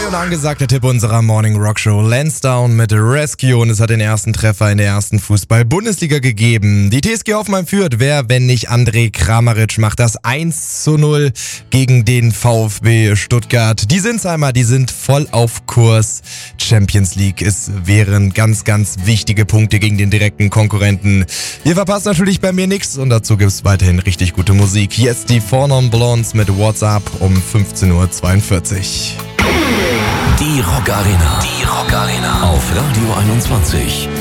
Neu und angesagter Tipp unserer Morning Rock Show. Lansdowne mit Rescue und es hat den ersten Treffer in der ersten Fußball-Bundesliga gegeben. Die TSG Hoffenheim führt. Wer, wenn nicht Andrej Kramaric, macht das 1:0 gegen den VfB Stuttgart. Die Sinsheimer, die sind voll auf Kurs. Champions League, es wären ganz, ganz wichtige Punkte gegen den direkten Konkurrenten. Ihr verpasst natürlich bei mir nichts und dazu gibt's weiterhin richtig gute Musik. Jetzt die Four Non Blondes mit WhatsApp um 15:42 Uhr. Die Rock Arena. Die Rock Arena. Auf Radio 21.